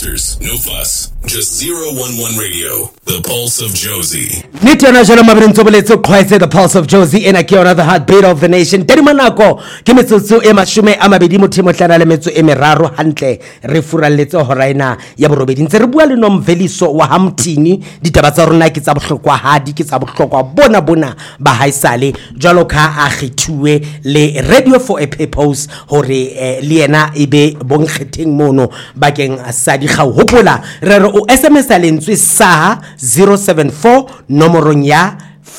filters, no fuss. Just 011 Radio, the pulse of Jozi. Nitiana jalo mabrenzo boletso khwaetse the pulse of Jozi ena ke yona the heartbeat of the nation. Tedi manako ke metsotso e mashume a mabedi mothimo tlana le metso e meraro hantle re furalletse horaina ya borobedi ntse re bua le Nomveliso wa Hamtini ditaba tsa rona ke tsa bohlokwa hadi ke tsa bohlokwa bona ba haisale jalo ka a khithuwe le radio for a purpose hore le yena ebe bonkgetheng mono bakeng sa di gau hopola re o SMS lentswe sa 074 nomorong ya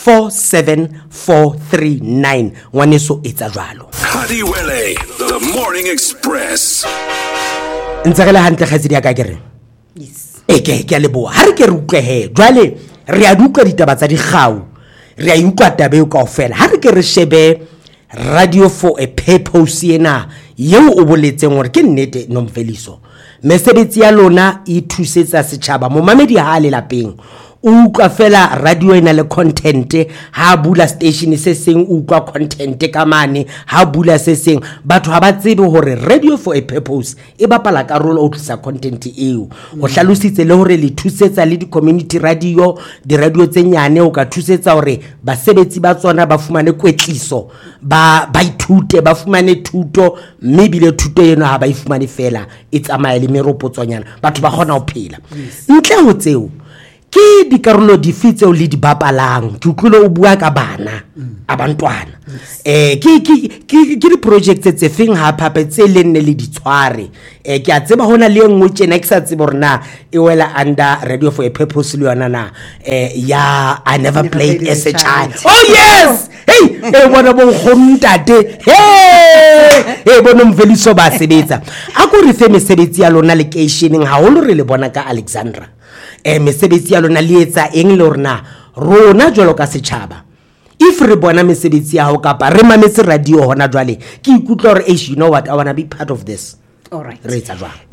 47439 ngwaneso etsa jwalo Hadiwele, the morning express. Ntsagela hantle khatsedi ya ka kere Yes. ke leboa ha re ke re utlwehe jwale re a dukwa ditaba tsa di gau re a utlwa tabe o kaofela ha re ke re shebe radio for a purpose ena yeo o boletseng hore ke nnete Nomveliso mesebetsi ya lona e thusetsa setjhaba mo mamedi ha le lapeng utlwa fela radio ena le content ha bula station se seng utlwa content ka mane ha bula se seng batho ha ba tsebe hore radio for a purpose e bapala karolo o tlisa content eo o hlalositse le hore le thusetsa le di community radio di radio tse nyane o ka thusetsa hore basebetsi ba tsona ba fumane kwetliso ba ithute ba fumane thuto mme bile thuto eno ha ba ifumane fela e tsamaya le meropotsonyana batho ba kgona ho phela ntle ho tseo ke dikarolo difitse o le di bapalang ke utlwile o bua ka bana abantwana ke di projects tse feng ha phape tse le nne le di tshware ke a tseba hona le engwe tsena ke sa tsebe rena e wela under radio for a purpose le yona na ya I never played as a child. Oh yes, hey bona bo khontate hey bona Nomveliso ba sebetsa a go re fe mesebetsi ya lona locationing ha holo re le bona ka Alexandra mesebetsi ya lona le etsa eng le rona rona jwalo ka setjhaba if re bona mesebetsi ya ho kapa re mametse radio hona jwale ke ikutla hore you know what I want to be part of this. All right. Re etsa jwang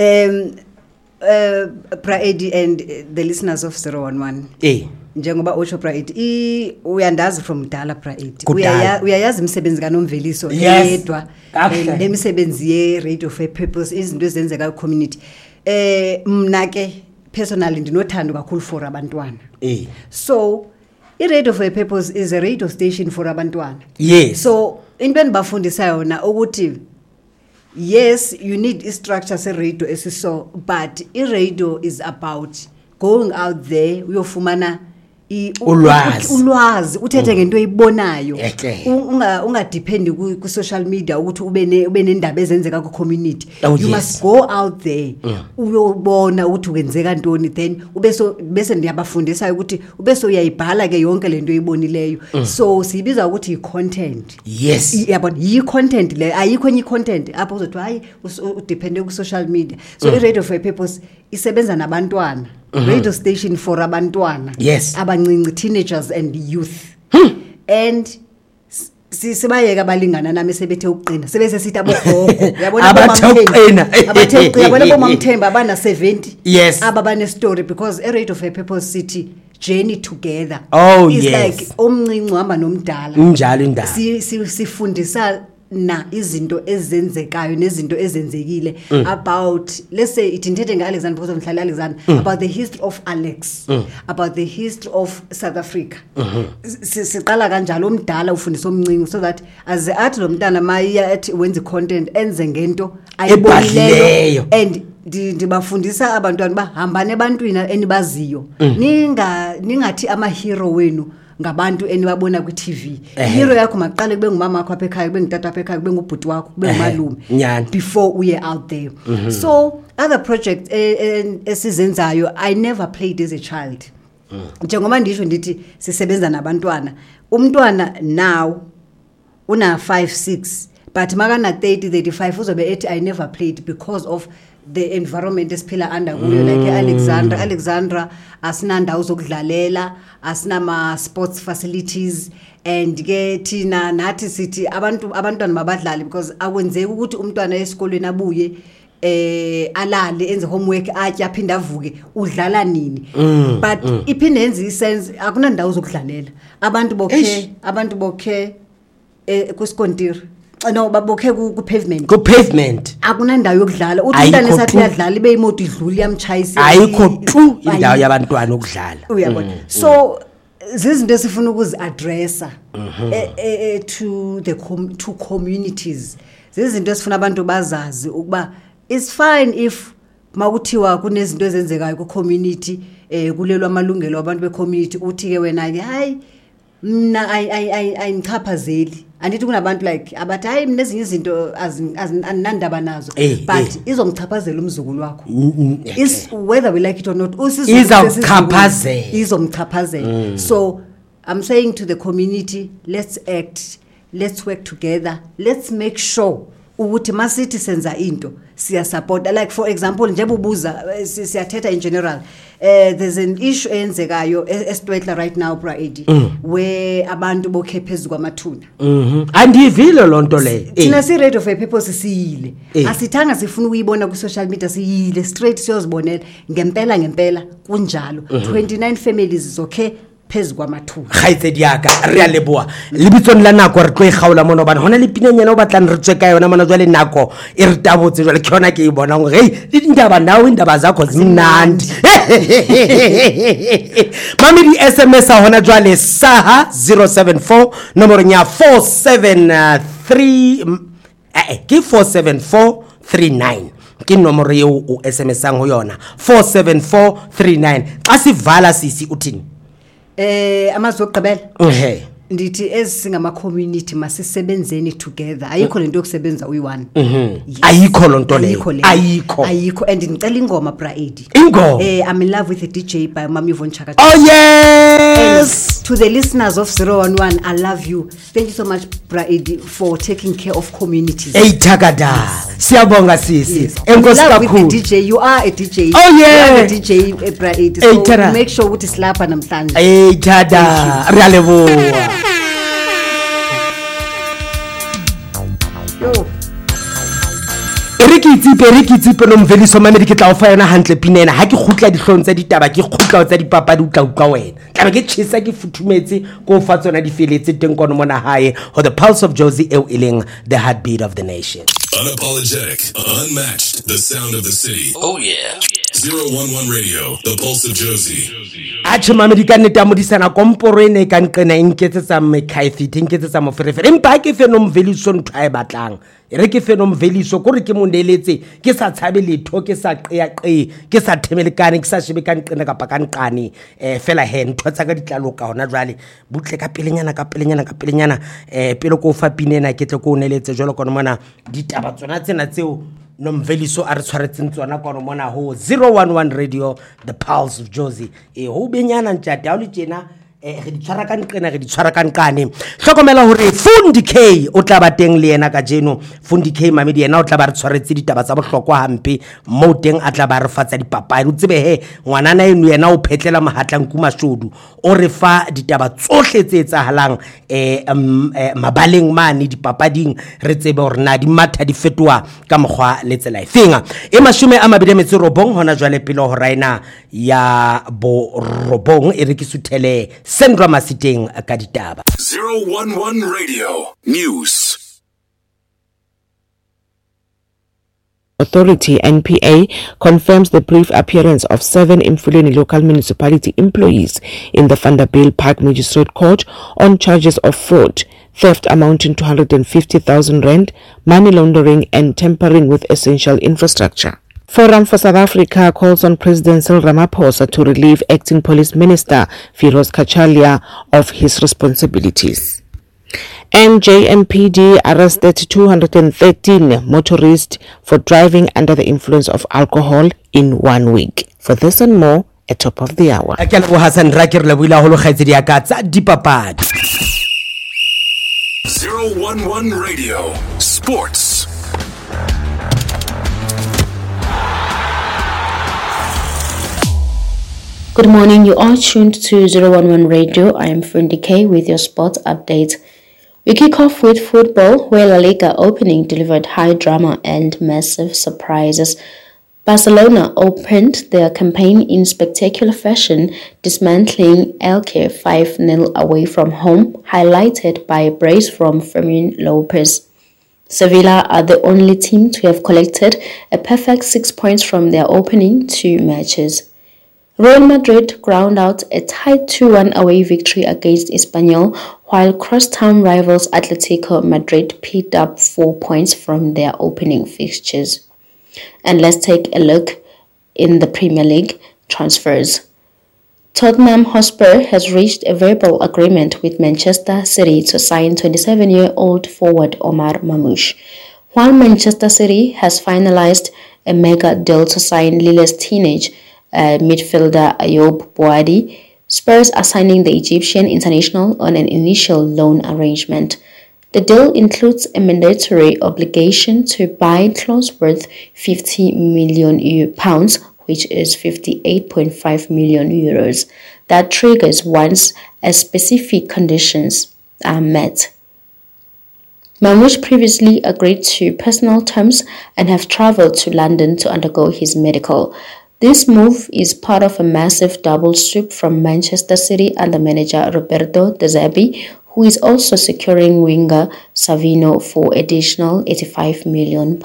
Praedi and the listeners of 011 njengoba ocho Praedi uyandazi from dala Praedi uyayazi imisebenzi kaNomveliso yedwa lemisebenzi ye radio for a purpose izinto ezenzeka ku community mna ke personally ndinothanda kakhulu for abantwana so i-radio for a purpose is a radio station for abantwana yes so into enibafundisa yona ukuthi yes you need a structure se radio esiso but i-radio is about going out there uyofumana ulwazi uthethe ngento oyibonayo ungadepend ku social media ukuthi ube nendaba ezenzeka ku community you must go out there uyobona ukuthi kwenzeka ntoni then bese ndiyabafundisa ukuthi ubese uyayibhala ke yonke lento oyibonileyo so sibiza ukuthi i-content yes yabona yi-content le ayikho enye i-content apho uzothi hayi udepende ku social media so i-radio for a purpose isebenza nabantwana radio station for abantwana yes abancinci teenagers and youth and sibayeka balingana nami sebethe uqina sebese sithi abogogo yabona yabona bomamthemba abana 70 yes ababane story because a radio for a purpose city journey together it's like omncinci hamba nomdala njalo indaba sifundisa na izinto ezenzekayo nezinto ezenzekile about let's say itinthethe ngeAlexander because mhlala Alexander about the history of Alex about the history of South Africa siqala kanjalo omdala ufundisa omncinci so that as athi lo mntana mayiya athi wenza content enze ngento ayibonileyo and ndibafundisa abantwana bahambane ebantwini enibaziyo ningathi ama hero wenu ngabantu enibabona ku TV hero yakho maqale kube ngumama wakho apha ekhaya kube ngitata apha ekhaya kube ngubhuti wakho kube ngumalume before uye out there so other projects esizenzayo I never played as a child njengoba ndisho ndithi sisebenza nabantwana umntwana now una 5-6 but makana 30-35 uzobe ethi I never played because of the environment esiphila under kuyo like Alexandra asinandawo zokudlalela asinama sports facilities and ke thina nathi sithi abantwana mabadlali because akwenzeki ukuthi umntwana esikolweni abuye alale enze homework atya aphinda avuke udlala nini but iphinde enze isense akunandawo zokudlalela abantu bokhe ku Skontiri no babokhe ku pavement ku pavement akunandawo yokudlala uthi Ayikho umntana esathi tu. uyadlala ibe imoto idlula iyamchayisa ayikho tu indawo yabantwana ukudlala uyabona so zizinto esifuna ukuzi-addressa to the to communities zizinto esifuna abantu bazazi ukuba it's fine if makuthiwa kunezinto ezenzekayo ku-community kulelo amalungelo abantu be-community uthi-ke wena-ke hayi mna ayingichaphazeli andithi kunabantu like abathi hayi mna ezinye izinto aninandaba nazo but izomchaphazela umzukulu wakho is whether we like it or not izomchaphazela so I'm saying to the community, let's act, let's work together, let's make sure ukuthi masithi senza into siya support. Like for example njengoba ubuza siyathetha in general, there's an issue eyenzekayo eStwetla right now bra Eddie where abantu bokhe phezulu kwamathuna andivile lonto le thina si rate of a people sisiyile asithanga sifuna ukuyibona ku social media siyile straight siyozibonela ngempela kunjalo 29 families is okay phezulu kwamathuna khaitsedi yaka re a leboa lebitsong la nako re tlo e gaola mona bana hona le pinenyana o batlang re tswe ka yona mona jwa le nako e re tabotse jwa le khona ke e bona ngo hey le indaba nawo indaba zakho zimnandi mami di SMS a hona jwa le saha 074 nomoro nya 473 ke 47439 ke nomoro eo o SMS ang ho yona 47439 xa sivala sisi uthini amazwi okugqibela ndithi ezingama community masisebenzeni together ayikho lento yokusebenza uyi1 ayikho lonto leyo ayikho and ngicela ingoma bra Eddie ingoma I'm in love with the DJ by Mami Von Chaka. Oh yes and to the listeners of 011 I love you, thank you so much bra Eddie for taking care of communities. Hey Takada siyabonga sisi enkosi kakhulu DJ you are a DJ oh yeah you are a DJ bra Eddie so make sure ukuthi silapha namhlanje hey tada re a leboha re ke itsipe no mveliso mamedi ke tla o fa yona hantle pinena ha ke khutla dihlong tsa ditaba ke khutla tsa dipapadi utlwa wena tla ke tshisa ke futhumetse ko fa tsona di feletse teng kono mona hae ho the pulse of Josie Eling, the heartbeat of the nation. Unapologetic, unmatched, the sound of the city. Oh yeah. 011 Radio, the pulse of Josie. Ache mamedi ka neta modisana komporo ene ka nqena inketsetsa mekhaifit inketsetsa moferefere empa ke fe no mveliso ntho a e batlang re ke fe no mveliso gore ke mondeletse ke sa tshabe letho ke sa ke sa themelekane ke sa shebe ka nqena ka nqane fela he ntho tsa ka ditlaloka hona jwale butle ka pelenyana pele ko fa pinena ke tle ko neletse jwalo kono mona ditaba tsona tsena tseo no mveliso a re tshwaretseng tsona kono mona ho 011 Radio, the pulse of Josie ho benyana ntjata ha o le tjena re di tshwara ka nqane hlokomela hore Fundi K o tla ba teng le yena ka jeno Fundi K mamedi yena o tla ba re tshwaretse ditaba tsa bohlokwa hampe mo teng a tla ba re fatsa dipapadi o tsebe he ngwanana eno yena o phetlela mahatlang kumashodu o re fa ditaba tsohle tse etsahalang mabaleng mane dipapading re tsebe hore na di matha di fetoa ka mogwa le tsela efenga e 29 hona jwale pele ho raina ya bo robong e re ke suthele Sandra Masiteng ka ditaba 011 Radio News. Authority NPA confirms the brief appearance of 7 Mfuleni local municipality employees in the Vanderbilt Park Magistrate Court on charges of fraud, theft amounting to 150,000 rand, money laundering and tampering with essential infrastructure. Forum for South Africa calls on President Cyril Ramaphosa to relieve Acting Police Minister Firoz Kachalia of his responsibilities. And JMPD arrested 213 motorists for driving under the influence of alcohol in 1 week. For this and more, at top of the hour. 011 Radio Sports. Good morning, you are tuned to 011 Radio. I am Fundi K with your sports update. We kick off with football, where La Liga opening delivered high drama and massive surprises. Barcelona opened their campaign in spectacular fashion, dismantling Elche 5-0 away from home, highlighted by a brace from Fermin Lopez. Sevilla are the only team to have collected a perfect 6 points from their opening 2 matches. Real Madrid ground out a tight 2-1 away victory against Espanyol, while crosstown rivals Atletico Madrid picked up 4 points from their opening fixtures. And let's take a look in the Premier League transfers. Tottenham Hotspur has reached a verbal agreement with Manchester City to sign 27-year-old forward Omar Mamouche, while Manchester City has finalized a mega deal to sign Lille's teenage midfielder Ayoub Boadi. Spurs are signing the Egyptian international on an initial loan arrangement. The deal includes a mandatory obligation to buy clause worth £50 million, which is 58.5 million euros, that triggers once specific conditions are met. Mamouche previously agreed to personal terms and have traveled to London to undergo his medical. This move is part of a massive double swoop from Manchester City under manager Roberto De Zerbi, who is also securing winger Savino for additional £85 million.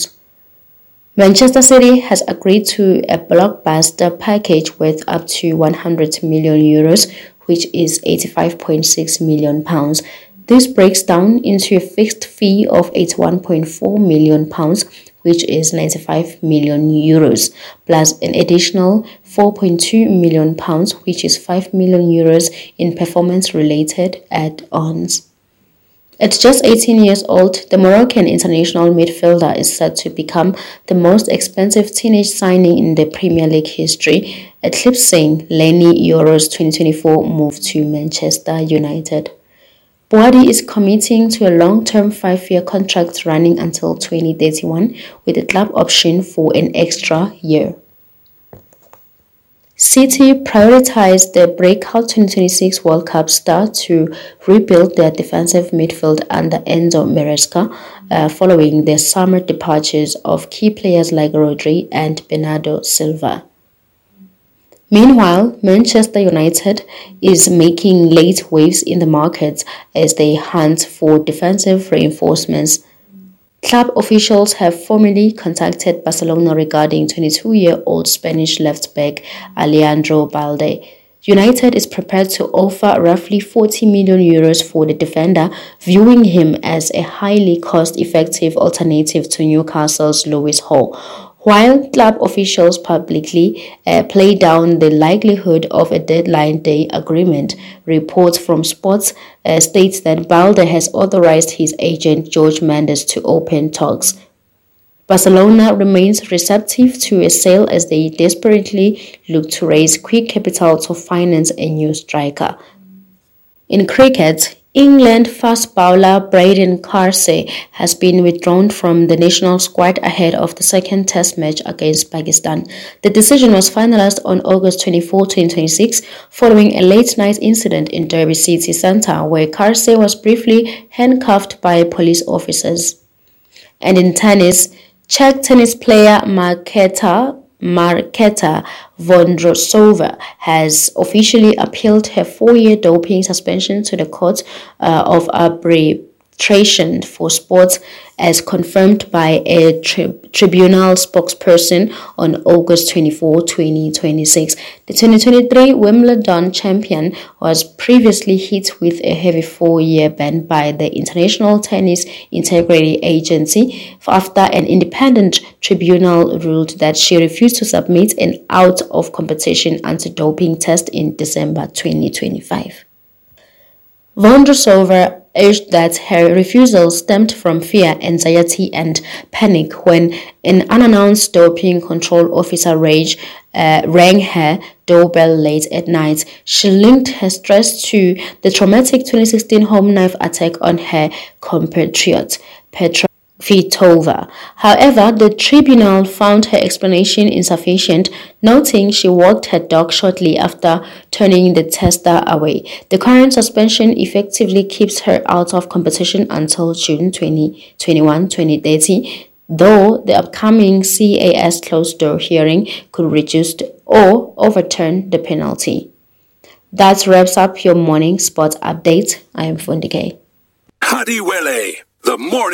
Manchester City has agreed to a blockbuster package worth up to 100 million euros, which is £85.6 million. This breaks down into a fixed fee of £81.4 million, which is 95 million euros, plus an additional £4.2 million, which is 5 million euros in performance-related add-ons. At just 18 years old, the Moroccan international midfielder is set to become the most expensive teenage signing in the Premier League history, eclipsing Leny Yoro's 2024 move to Manchester United. Boadi is committing to a long-term 5-year contract running until 2031 with a club option for an extra year. City prioritized the breakout 2026 World Cup star to rebuild their defensive midfield under Enzo Maresca following their summer departures of key players like Rodri and Bernardo Silva. Meanwhile, Manchester United is making late waves in the market as they hunt for defensive reinforcements. Club officials have formally contacted Barcelona regarding 22-year-old Spanish left-back Alejandro Balde. United is prepared to offer roughly 40 million euros for the defender, viewing him as a highly cost-effective alternative to Newcastle's Lewis Hall. While club officials publicly play down the likelihood of a deadline day agreement, reports from Sports states that Balde has authorized his agent George Mendes to open talks. Barcelona remains receptive to a sale as they desperately look to raise quick capital to finance a new striker. In cricket, England fast bowler Braden Carse has been withdrawn from the national squad ahead of the second test match against Pakistan. The decision was finalized on August 24, 2026, following a late-night incident in Derby City Centre where Carse was briefly handcuffed by police officers. And in tennis, Czech tennis player Marketa Vondrousova has officially appealed her 4-year doping suspension to the Court of Arbitration for Sports, as confirmed by a tribunal spokesperson on August 24, 2026. The 2023 Wimbledon champion was previously hit with a heavy 4-year ban by the International Tennis Integrity Agency after an independent tribunal ruled that she refused to submit an out-of-competition anti-doping test in December 2025. Vondrousova urged that her refusal stemmed from fear, anxiety, and panic when an unannounced doping control officer rang her doorbell late at night. She linked her stress to the traumatic 2016 home knife attack on her compatriot, Petra Kvitova. However, the tribunal found her explanation insufficient, noting she walked her dog shortly after turning the tester away. The current suspension effectively keeps her out of competition until June 2030, though the upcoming CAS closed-door hearing could reduce or overturn the penalty. That wraps up your morning sports update. I am Fundike. Hadiwele, the morning.